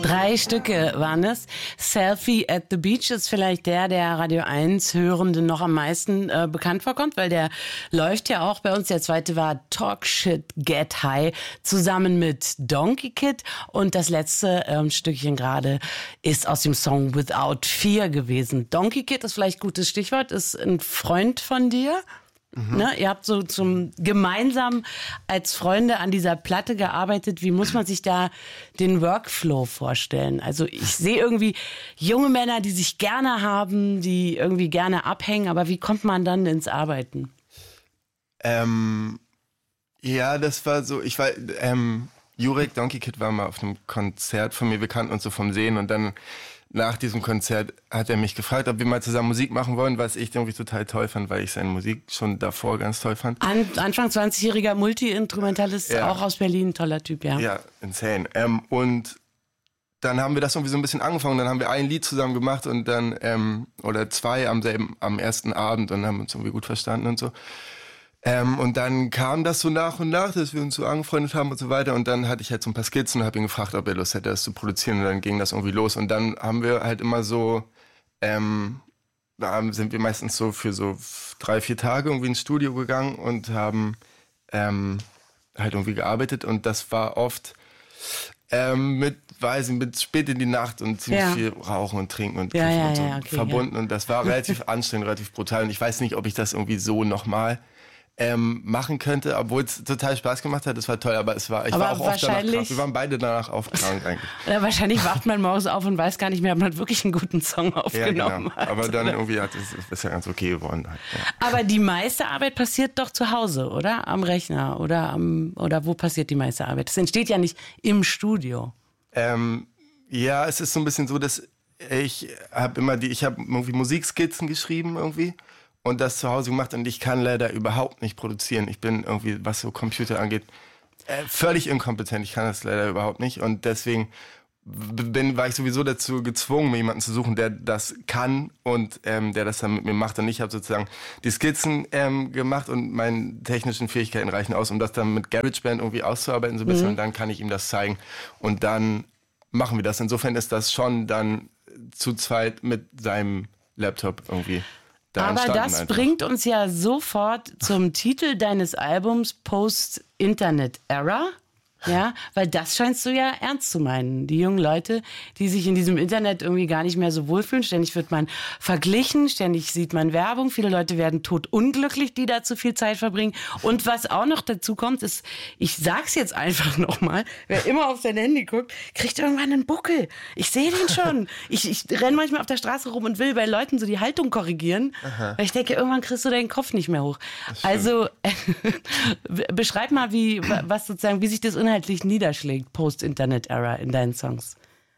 3 Stücke waren es. Selfie at the Beach ist vielleicht der Radio 1 Hörenden noch am meisten bekannt vorkommt, weil der läuft ja auch bei uns. Der zweite war Talk Shit Get High zusammen mit Donkey Kid. Und das letzte Stückchen gerade ist aus dem Song Without Fear gewesen. Donkey Kid ist vielleicht ein gutes Stichwort, ist ein Freund von dir. Ne, ihr habt so gemeinsam als Freunde an dieser Platte gearbeitet. Wie muss man sich da den Workflow vorstellen? Also ich sehe irgendwie junge Männer, die sich gerne haben, die irgendwie gerne abhängen, aber wie kommt man dann ins Arbeiten? Ja, das war so, Jurek Donkey Kid war mal auf einem Konzert von mir, wir kannten uns so vom Sehen und dann nach diesem Konzert hat er mich gefragt, ob wir mal zusammen Musik machen wollen, was ich irgendwie total toll fand, weil ich seine Musik schon davor ganz toll fand. Anfang 20-jähriger Multi-Instrumentalist, ja. Auch aus Berlin, toller Typ, ja. Ja, insane. Und dann haben wir das irgendwie so ein bisschen angefangen, dann haben wir ein Lied zusammen gemacht und dann, oder 2 am ersten Abend und haben uns irgendwie gut verstanden und so. Und dann kam das so nach und nach, dass wir uns so angefreundet haben und so weiter. Und dann hatte ich halt so ein paar Skizzen und habe ihn gefragt, ob er Lust hätte, das zu produzieren. Und dann ging das irgendwie los. Und dann haben wir halt immer so, sind wir meistens so für so 3-4 Tage irgendwie ins Studio gegangen und haben halt irgendwie gearbeitet. Und das war oft mit spät in die Nacht und ziemlich viel Rauchen und Trinken und Kiffen und so verbunden. Ja. Und das war relativ anstrengend, relativ brutal. Und ich weiß nicht, ob ich das irgendwie so nochmal machen könnte, obwohl es total Spaß gemacht hat. Es war toll, aber ich war auch oft danach krank. Wir waren beide danach oft krank eigentlich. Oder wahrscheinlich wacht man morgens auf und weiß gar nicht mehr, ob man wirklich einen guten Song aufgenommen hat. Aber dann irgendwie ist ja ganz okay geworden. Halt, ja. Aber die meiste Arbeit passiert doch zu Hause, oder? Am Rechner oder wo passiert die meiste Arbeit? Das entsteht ja nicht im Studio. Ja, es ist so ein bisschen so, dass ich habe irgendwie Musikskizzen geschrieben irgendwie. Und das zu Hause gemacht und ich kann leider überhaupt nicht produzieren. Ich bin irgendwie, was so Computer angeht, völlig inkompetent. Ich kann das leider überhaupt nicht und deswegen war ich sowieso dazu gezwungen, mir jemanden zu suchen, der das kann und der das dann mit mir macht. Und ich habe sozusagen die Skizzen gemacht und meine technischen Fähigkeiten reichen aus, um das dann mit GarageBand irgendwie auszuarbeiten so ein bisschen und dann kann ich ihm das zeigen und dann machen wir das. Insofern ist das schon dann zu zweit mit seinem Laptop irgendwie. Aber das bringt uns ja sofort zum Titel deines Albums Post-Internet-Era. Ja, weil das scheinst du ja ernst zu meinen. Die jungen Leute, die sich in diesem Internet irgendwie gar nicht mehr so wohlfühlen. Ständig wird man verglichen, ständig sieht man Werbung. Viele Leute werden totunglücklich, die da zu viel Zeit verbringen. Und was auch noch dazu kommt, ist, ich sag's jetzt einfach nochmal, wer immer auf sein Handy guckt, kriegt irgendwann einen Buckel. Ich sehe den schon. Ich renne manchmal auf der Straße rum und will bei Leuten so die Haltung korrigieren, weil ich denke, irgendwann kriegst du deinen Kopf nicht mehr hoch. Also beschreib mal, wie sich das inhaltlich niederschlägt, Post-Internet-Era in deinen Songs.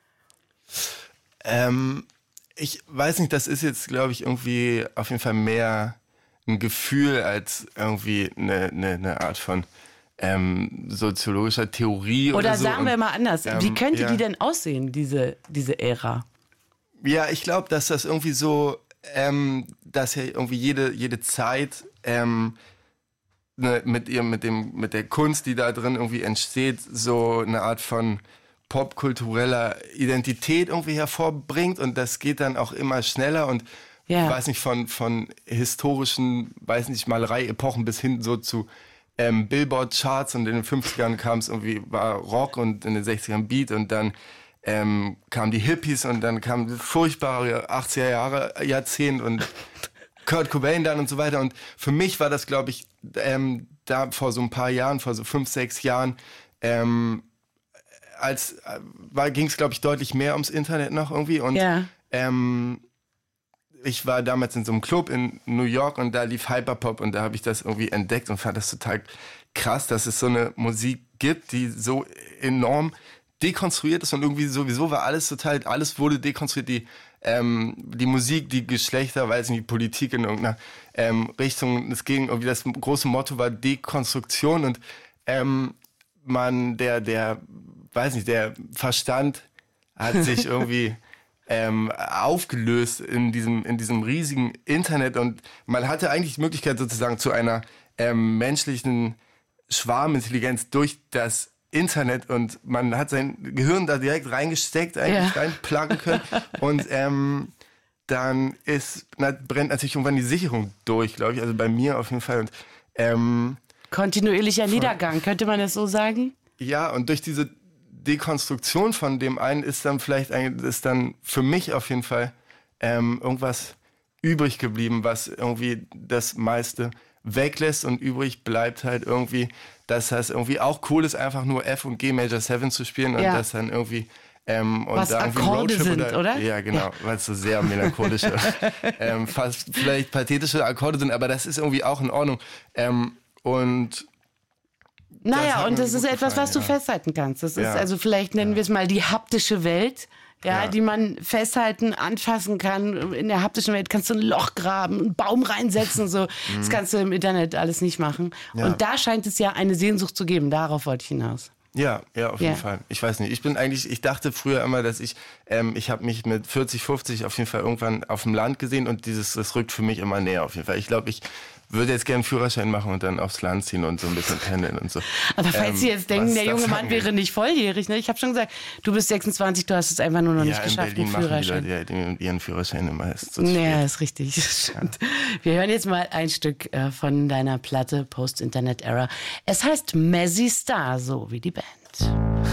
Ich weiß nicht, das ist jetzt, glaube ich, irgendwie auf jeden Fall mehr ein Gefühl als irgendwie eine Art von soziologischer Theorie oder so. Oder sagen wir mal anders, wie könnte die denn aussehen, diese Ära? Ja, ich glaube, dass das irgendwie so, dass ja irgendwie jede Zeit mit der Kunst, die da drin irgendwie entsteht, so eine Art von popkultureller Identität irgendwie hervorbringt und das geht dann auch immer schneller und weiß nicht, von historischen, Malerei-Epochen bis hin so zu Billboard-Charts und in den 50ern kam es irgendwie, war Rock und in den 60ern Beat und dann kamen die Hippies und dann kam das furchtbare 80er Jahrzehnt und Kurt Cobain dann und so weiter. Und für mich war das, glaube ich, da vor so ein paar Jahren, vor so 5-6 Jahren, ging es, glaube ich, deutlich mehr ums Internet noch irgendwie. Und ich war damals in so einem Club in New York und da lief Hyperpop und da habe ich das irgendwie entdeckt und fand das total krass, dass es so eine Musik gibt, die so enorm dekonstruiert ist und irgendwie sowieso war alles wurde dekonstruiert, die Musik, die Geschlechter, weiß nicht, die Politik in irgendeiner Richtung. Es ging irgendwie, das große Motto war Dekonstruktion und der Verstand hat sich irgendwie aufgelöst in diesem riesigen Internet und man hatte eigentlich die Möglichkeit sozusagen zu einer menschlichen Schwarmintelligenz durch das Internet und man hat sein Gehirn da direkt reingesteckt, eigentlich reinpluggen können. Und dann brennt natürlich irgendwann die Sicherung durch, glaube ich. Also bei mir auf jeden Fall. Und, kontinuierlicher Niedergang, könnte man das so sagen? Ja, und durch diese Dekonstruktion von dem einen ist dann für mich auf jeden Fall irgendwas übrig geblieben, was irgendwie das meiste weglässt und übrig bleibt halt irgendwie, dass das irgendwie auch cool ist, einfach nur F und G Major 7 zu spielen und das dann irgendwie und was da Akkorde sind, oder? Ja, genau, weil es so sehr melancholische, fast vielleicht pathetische Akkorde sind, aber das ist irgendwie auch in Ordnung. Und naja, und das ist etwas, was du festhalten kannst. Das ist also, vielleicht nennen wir es mal die haptische Welt, die man festhalten, anfassen kann. In der haptischen Welt kannst du ein Loch graben, einen Baum reinsetzen, so. Das kannst du im Internet alles nicht machen. Ja. Und da scheint es ja eine Sehnsucht zu geben. Darauf wollte ich hinaus. Ja, auf jeden Fall. Ich weiß nicht. Ich dachte früher immer, dass ich habe mich mit 40, 50 auf jeden Fall irgendwann auf dem Land gesehen und das rückt für mich immer näher auf jeden Fall. Ich glaube, ich würde jetzt gerne einen Führerschein machen und dann aufs Land ziehen und so ein bisschen pendeln und so. Aber falls Sie jetzt denken, der junge Mann wäre nicht volljährig, ne? Ich habe schon gesagt, du bist 26, du hast es einfach nur noch nicht geschafft, einen Führerschein. Ja, in Berlin machen die ihren Führerschein immer. Ist ja, ist richtig. Stimmt. Wir hören jetzt mal ein Stück von deiner Platte Post-Internet Era. Es heißt Mazzy Star, so wie die Band.